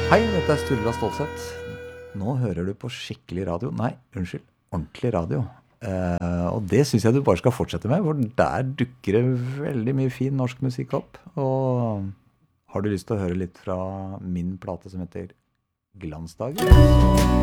Hei, dette er Sturla Stålsett. Nå hører du på skikkelig radio. Nei, unnskyld, ordentlig radio. Og det synes jeg du bare skal fortsette med, for der dukker det veldig mye fin norsk musikk opp. Og har du lyst til å høre litt fra min plate som heter Glansdager?